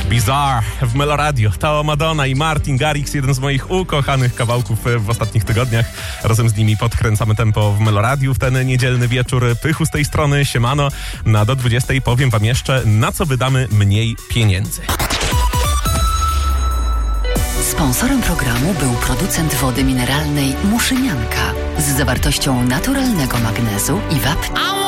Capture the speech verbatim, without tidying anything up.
Bizarre w Meloradio. Tao Madonna i Martin Garrix, jeden z moich ukochanych kawałków w ostatnich tygodniach. Razem z nimi podkręcamy tempo w Meloradiu w ten niedzielny wieczór. Pychu z tej strony, siemano. Na do dwudziestej powiem wam jeszcze, na co wydamy mniej pieniędzy. Sponsorem programu był producent wody mineralnej Muszynianka z zawartością naturalnego magnezu i wapnia.